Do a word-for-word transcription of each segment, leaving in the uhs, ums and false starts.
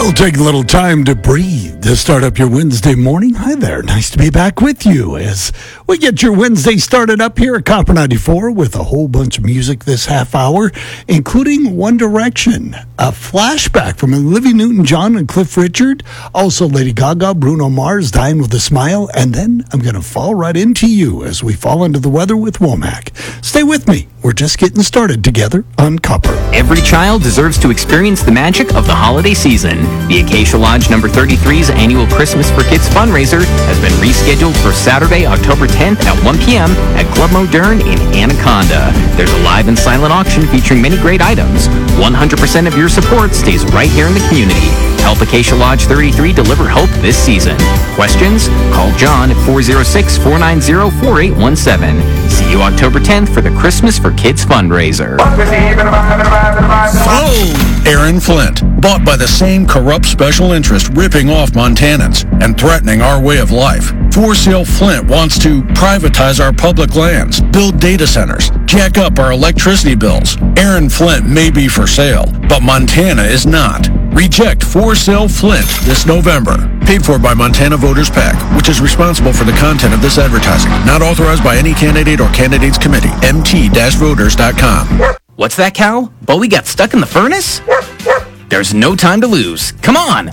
Well, take a little time to breathe to start up your Wednesday morning. Hi there. Nice to be back with you as we get your Wednesday started up here at Copper ninety-four with a whole bunch of music this half hour, including One Direction, a flashback from Olivia Newton-John and Cliff Richard, also Lady Gaga, Bruno Mars, Dying with a Smile, and then I'm going to fall right into you as we fall into the weather with Womack. Stay with me. We're just getting started together on Copper. Every child deserves to experience the magic of the holiday season. The Acacia Lodge number thirty-three's annual Christmas for Kids fundraiser has been rescheduled for Saturday, October tenth at one p.m. at Club Moderne in Anaconda. There's a live and silent auction featuring many great items. one hundred percent of your support stays right here in the community. Help Acacia Lodge thirty-three deliver hope this season. Questions? Call John at four oh six, four nine zero, four eight one seven. See you October tenth for the Christmas for Kids fundraiser. Oh, Aaron Flint, bought by the same corrupt special interest ripping off Montanans and threatening our way of life. For Sale Flint wants to privatize our public lands, build data centers, jack up our electricity bills. Aaron Flint may be for sale, but Montana is not. Reject For Sale Flint this November. Paid for by Montana Voters PAC, which is responsible for the content of this advertising. Not authorized by any candidate or candidates committee. M T voters dot com. What's that, Cal? Bowie got stuck in the furnace? There's no time to lose. Come on!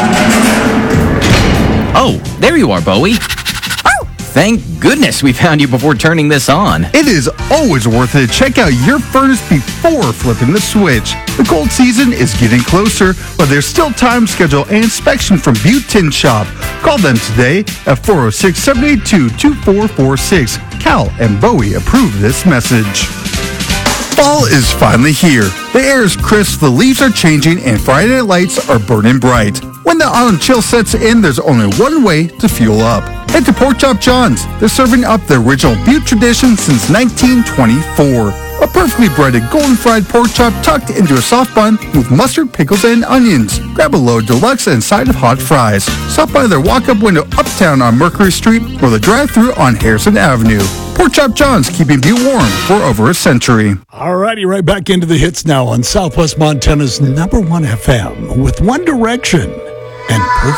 Oh, there you are, Bowie. Thank goodness we found you before turning this on. It is always worth it to check out your furnace before flipping the switch. The cold season is getting closer, but there's still time to schedule an inspection from Butte Tin Shop. Call them today at four oh six, seven eight two, two four four six. Cal and Bowie approve this message. Fall is finally here. The air is crisp, the leaves are changing, and Friday night lights are burning bright. When the autumn chill sets in, there's only one way to fuel up. Head to Pork Chop John's. They're serving up the original Butte tradition since nineteen twenty-four. A perfectly breaded golden fried pork chop tucked into a soft bun with mustard, pickles, and onions. Grab a load deluxe and side of hot fries. Stop by their walk-up window uptown on Mercury Street or the drive-thru on Harrison Avenue. Pork Chop John's, keeping Butte warm for over a century. All righty, right back into the hits now on Southwest Montana's number one F M with One Direction and Perfect.